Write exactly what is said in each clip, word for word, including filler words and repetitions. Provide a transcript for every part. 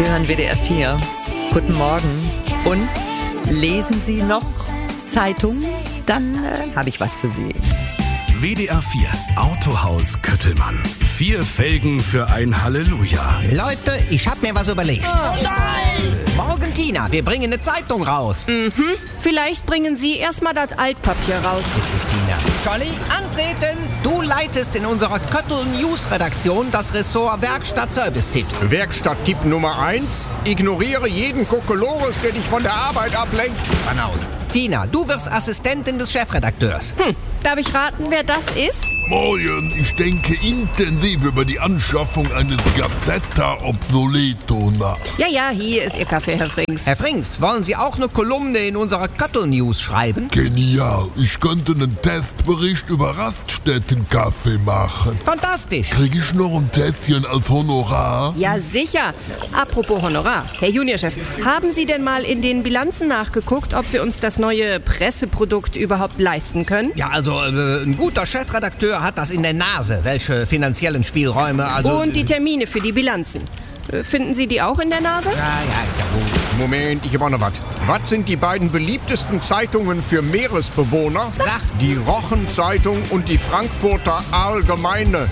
Sie hören W D R vier. Guten Morgen. Und lesen Sie noch Zeitung? Dann äh, habe ich was für Sie. W D R vier Autohaus Köttelmann. Vier Felgen für ein Halleluja. Leute, ich hab mir was überlegt. Oh nein! Morgen, Tina, wir bringen eine Zeitung raus. Mhm. Vielleicht bringen Sie erstmal das Altpapier raus. Witzig, Tina. Jolly, antreten! Du leitest in unserer Köttel News Redaktion das Ressort Werkstatt Service-Tipps. Werkstatt-Tipp Nummer eins. Ignoriere jeden Kokolores, der dich von der Arbeit ablenkt. Banause. Tina, du wirst Assistentin des Chefredakteurs. Hm. Darf ich raten, wer das ist? Morgen, ich denke intensiv über die Anschaffung eines Gazzetta Obsoleto nach. Ja, ja, hier ist Ihr Kaffee, Herr Frings. Herr Frings, wollen Sie auch eine Kolumne in unserer Köttel News schreiben? Genial, ich könnte einen Testbericht über Raststättenkaffee machen. Fantastisch. Krieg ich noch ein Tässchen als Honorar? Ja, sicher. Apropos Honorar. Herr Juniorchef, haben Sie denn mal in den Bilanzen nachgeguckt, ob wir uns das neue Presseprodukt überhaupt leisten können? Ja, also äh, ein guter Chefredakteur hat das in der Nase, welche finanziellen Spielräume, also... Und die Termine für die Bilanzen. Finden Sie die auch in der Nase? Ja, ja, ist ja gut. Moment, ich habe auch noch was. Was sind die beiden beliebtesten Zeitungen für Meeresbewohner? Sag. Die Rochen-Zeitung und die Frankfurter Allgemeine.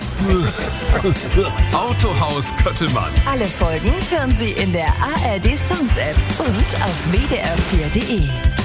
Autohaus Köttelmann. Alle Folgen hören Sie in der A R D Sounds App und auf w d r vier punkt d e.